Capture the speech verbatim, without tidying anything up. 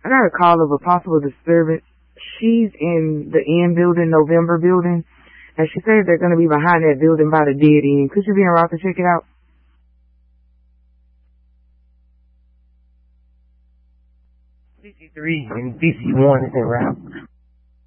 I got a call of a possible disturbance. She's in the N building, November building, and she says they're going to be behind that building by the dead end. Could you be en route to check it out? C C three and C C one is en route.